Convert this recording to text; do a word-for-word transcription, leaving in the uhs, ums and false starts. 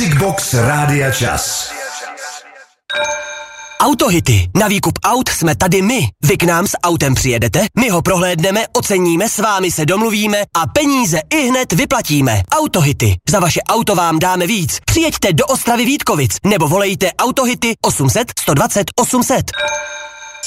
Music Box Rádia Čas. Autohity. Na výkup aut jsme tady my. Vy k nám s autem přijedete, my ho prohlédneme, oceníme, s vámi se domluvíme a peníze ihned vyplatíme. Autohity. Za vaše auto vám dáme víc. Přijeďte do Ostravy Vítkovic nebo volejte Autohity osm set sto dvacet osm set.